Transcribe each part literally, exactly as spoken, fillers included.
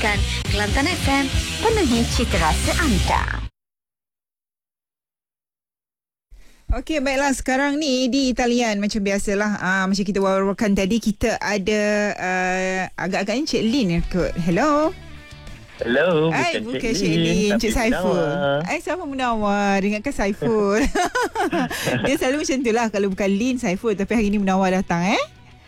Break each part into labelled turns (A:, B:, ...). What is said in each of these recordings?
A: dengarkan Kelantan F M, penuhi cita rasa anda.
B: Okey, baiklah. Sekarang ni di Talian macam biasalah. Ah, macam kita wawarkan tadi, kita ada uh, agak-agaknya Cik Lin kot. Hello.
C: Hello,
B: Ay,
C: bukan,
B: bukan
C: Cik
B: Cik Lin,
C: tapi
B: Cik Saiful.
C: Munawar.
B: Ay, siapa Munawar? Ingatkan Saiful. Dia selalu macam tu lah. Kalau bukan Lin, Saiful. Tapi hari ni Munawar datang eh.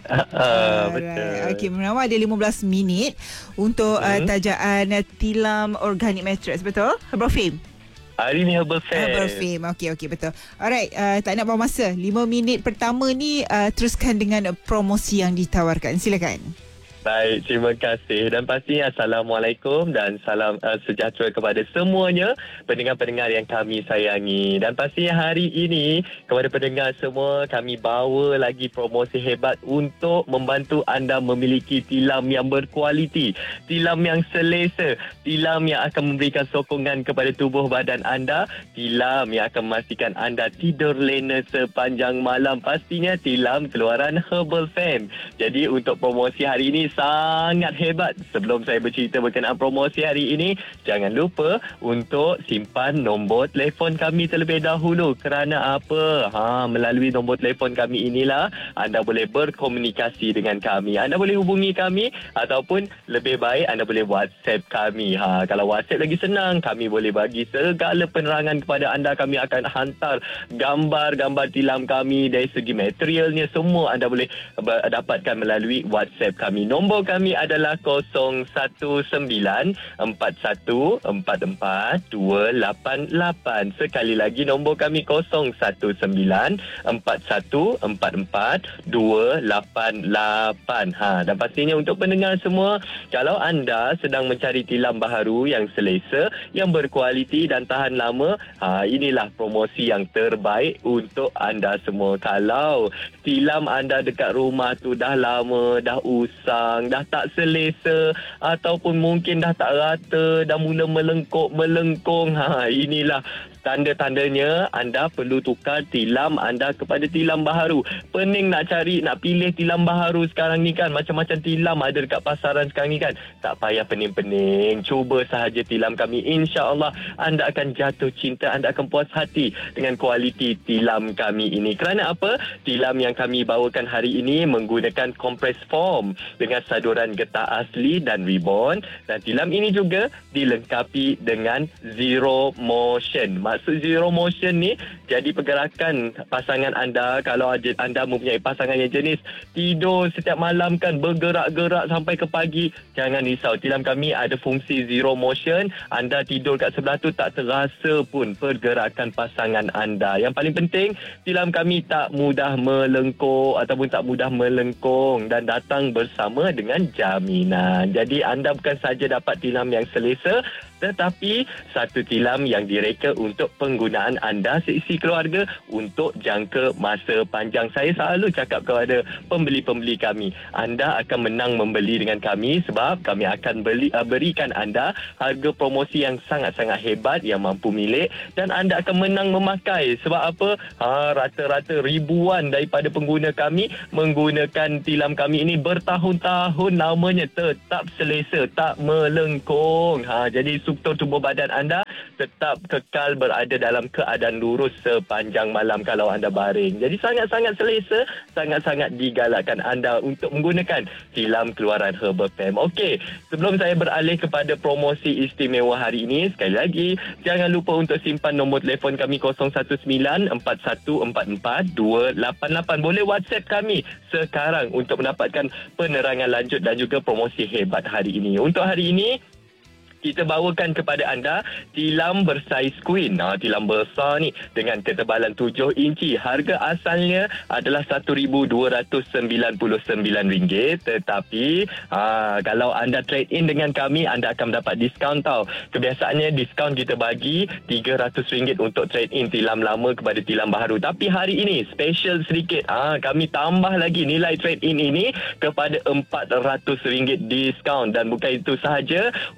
C: Ah,
B: Alright.
C: betul.
B: Okey, Munawar ada lima belas minit untuk uh,
C: Hmm.
B: tajaan uh, tilam organic mattress. Betul? Herbal Fame.
C: Hari ni Herbal Fame.
B: Herbal Fame. Okey, okey, betul. Alright, uh, tak nak buang masa. lima minit pertama ni uh, teruskan dengan promosi yang ditawarkan. Silakan.
C: Baik, terima kasih. Dan pastinya Assalamualaikum dan salam uh, sejahtera kepada semuanya pendengar-pendengar yang kami sayangi. Dan pastinya hari ini kepada pendengar semua, kami bawa lagi promosi hebat untuk membantu anda memiliki tilam yang berkualiti, tilam yang selesa, tilam yang akan memberikan sokongan kepada tubuh badan anda, tilam yang akan memastikan anda tidur lena sepanjang malam. Pastinya tilam keluaran Herbal Fame. Jadi untuk promosi hari ini sangat hebat. Sebelum saya bercerita berkenaan promosi hari ini, jangan lupa untuk simpan nombor telefon kami terlebih dahulu. Kerana apa? Ha, melalui nombor telefon kami inilah anda boleh berkomunikasi dengan kami. Anda boleh hubungi kami ataupun lebih baik anda boleh WhatsApp kami. Ha, kalau WhatsApp lagi senang, kami boleh bagi segala penerangan kepada anda. Kami akan hantar gambar-gambar tilam kami dari segi materialnya, semua anda boleh dapatkan melalui WhatsApp kami. Nombor kami adalah kosong satu sembilan empat satu empat empat dua lapan lapan. Sekali lagi nombor kami kosong satu sembilan empat satu empat empat dua lapan lapan. Ha, dan pastinya untuk pendengar semua, kalau anda sedang mencari tilam baharu yang selesa, yang berkualiti dan tahan lama, ha, inilah promosi yang terbaik untuk anda semua. Kalau tilam anda dekat rumah tu dah lama, dah usang, dah tak selesa, ataupun mungkin dah tak rata, dah mula melengkuk, melengkung, ha, inilah tanda-tandanya anda perlu tukar tilam anda kepada tilam baharu. Pening nak cari, nak pilih tilam baharu sekarang ni kan. Macam-macam tilam ada dekat pasaran sekarang ni kan. Tak payah pening-pening. Cuba sahaja tilam kami. InsyaAllah anda akan jatuh cinta, anda akan puas hati dengan kualiti tilam kami ini. Kerana apa? Tilam yang kami bawakan hari ini menggunakan compress foam dengan saduran getah asli dan ribbon. Dan tilam ini juga dilengkapi dengan zero motion. Maksud zero motion ni, jadi pergerakan pasangan anda, kalau anda mempunyai pasangan yang jenis tidur setiap malam kan, bergerak-gerak sampai ke pagi, jangan risau. Tilam kami ada fungsi zero motion. Anda tidur kat sebelah tu tak terasa pun pergerakan pasangan anda. Yang paling penting, tilam kami tak mudah melengkuk ataupun tak mudah melengkung dan datang bersama dengan jaminan. Jadi anda bukan saja dapat tilam yang selesa, tetapi satu tilam yang direka untuk penggunaan anda seisi keluarga untuk jangka masa panjang. Saya selalu cakap kepada pembeli-pembeli kami, anda akan menang membeli dengan kami sebab kami akan beli, uh, berikan anda harga promosi yang sangat-sangat hebat yang mampu milik, dan anda akan menang memakai. Sebab apa? Ha, rata-rata ribuan daripada pengguna kami menggunakan tilam kami ini bertahun-tahun lamanya, tetap selesa, tak melengkung. Ha, jadi struktur tubuh badan anda tetap kekal berada dalam keadaan lurus sepanjang malam kalau anda baring. Jadi sangat-sangat selesa, sangat-sangat digalakkan anda untuk menggunakan tilam keluaran Herbal Fame. Okey, sebelum saya beralih kepada promosi istimewa hari ini, sekali lagi jangan lupa untuk simpan nombor telefon kami kosong satu sembilan empat satu empat empat dua lapan lapan. Boleh WhatsApp kami sekarang untuk mendapatkan penerangan lanjut dan juga promosi hebat hari ini. Untuk hari ini, kita bawakan kepada anda tilam bersaiz queen. Ha, tilam besar ni dengan ketebalan tujuh inci. Harga asalnya adalah satu ribu dua ratus sembilan puluh sembilan ringgit. Tetapi ha, kalau anda trade in dengan kami, anda akan dapat diskaun tau. Kebiasaannya diskaun kita bagi tiga ratus ringgit untuk trade in tilam lama kepada tilam baharu. Tapi hari ini special sedikit. Ha, kami tambah lagi nilai trade in ini kepada empat ratus ringgit diskaun. Dan bukan itu sahaja, untuk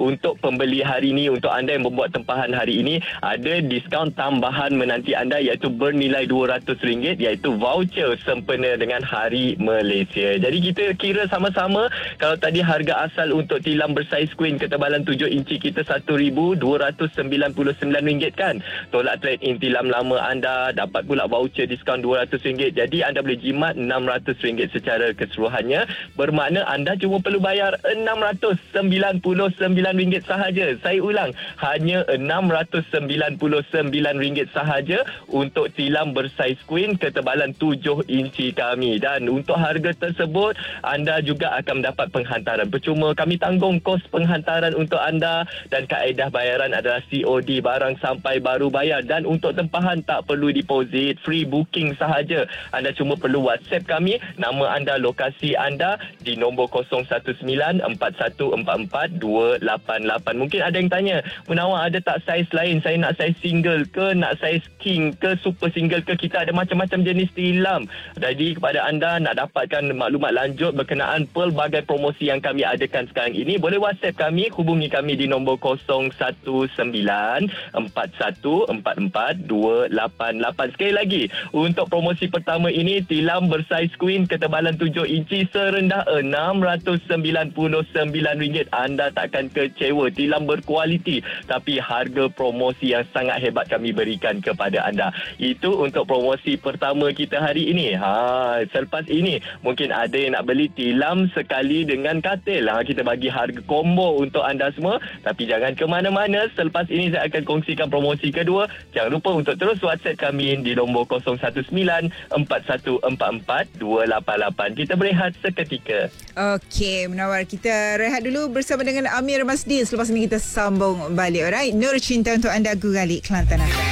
C: pembeli hari ini, untuk anda yang membuat tempahan hari ini, ada diskaun tambahan menanti anda iaitu bernilai dua ratus ringgit, iaitu voucher sempena dengan Hari Malaysia. Jadi kita kira sama-sama, kalau tadi harga asal untuk tilam bersaiz queen ketebalan tujuh inci kita satu ribu dua ratus sembilan puluh sembilan ringgit kan. Tolak trade in tilam lama anda, dapat pula voucher diskaun dua ratus ringgit. Jadi anda boleh jimat enam ratus ringgit secara keseluruhannya. Bermakna anda cuma perlu bayar enam ratus sembilan puluh sembilan ringgit sahaja. Saya ulang, hanya enam ratus sembilan puluh sembilan ringgit sahaja untuk tilam bersaiz queen ketebalan tujuh inci kami. Dan untuk harga tersebut, anda juga akan mendapat penghantaran percuma. Kami tanggung kos penghantaran untuk anda, dan kaedah bayaran adalah C O D, barang sampai baru bayar. Dan untuk tempahan tak perlu deposit, free booking sahaja. Anda cuma perlu WhatsApp kami nama anda, lokasi anda di nombor kosong satu sembilan empat satu empat empat dua lapan lapan. Mungkin ada yang tanya, Munawar ada tak saiz lain? Saya nak saiz single ke, nak saiz king ke, super single ke? Kita ada macam-macam jenis tilam. Jadi kepada anda nak dapatkan maklumat lanjut berkenaan pelbagai promosi yang kami adakan sekarang ini, boleh WhatsApp kami, hubungi kami di nombor kosong satu sembilan empat satu empat empat dua lapan lapan. Sekali lagi, untuk promosi pertama ini, tilam bersaiz queen ketebalan tujuh inci serendah enam ratus sembilan puluh sembilan ringgit. Anda takkan kecewa, tilam berkualiti tapi harga promosi yang sangat hebat kami berikan kepada anda. Itu untuk promosi pertama kita hari ini. Ha, selepas ini mungkin ada yang nak beli tilam sekali dengan katil. Ha, kita bagi harga combo untuk anda semua. Tapi jangan ke mana-mana, selepas ini saya akan kongsikan promosi kedua. Jangan lupa untuk terus WhatsApp kami di nombor kosong satu sembilan empat satu empat empat dua lapan lapan. Kita berehat seketika.
B: Okey, Munawar, kita rehat dulu bersama dengan Amir Masdi. Selepas ini kita sambung balik. Alright, Nur Cinta untuk anda, Guralik, Kelantan.